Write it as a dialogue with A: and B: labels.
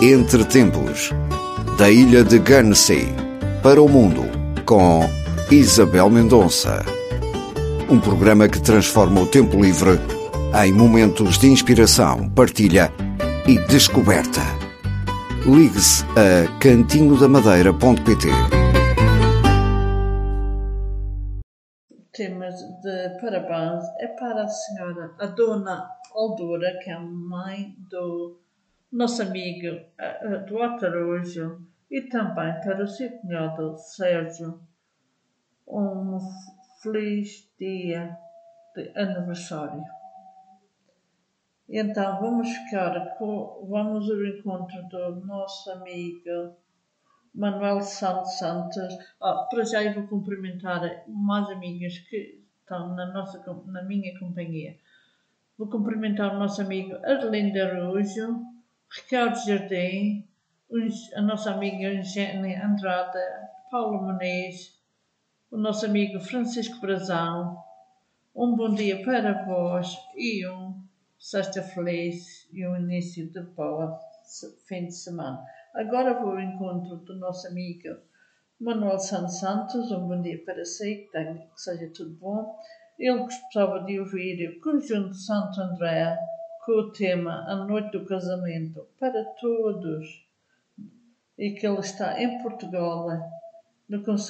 A: Entre Tempos, da ilha de Guernsey para o mundo, com Isabel Mendonça. Um programa que transforma o tempo livre em momentos de inspiração, partilha e descoberta. Ligue-se a cantinhodamadeira.pt.
B: O tema de parabéns é para a senhora, a dona Aldura, que é a mãe do nosso amigo do Atarujo, e também para o seu cunhado Sérgio. Um feliz dia de aniversário. Então vamos ao encontro do nosso amigo Manuel Santos. Para já eu vou cumprimentar mais amigas que estão na minha companhia. Vou cumprimentar o nosso amigo Arlindo Araújo, Ricardo Jardim, a nossa amiga Eugênia Andrade, Paulo Muniz, o nosso amigo Francisco Brazão. Um bom dia para vós e sexta feliz e um início de boa fim de semana. Agora vou ao encontro do nosso amigo Manuel Santos. Um bom dia para si, que seja tudo bom. Ele gostava de ouvir o Conjunto Santo André com o tema A Noite do Casamento para todos, e que ele está em Portugal, no Conselho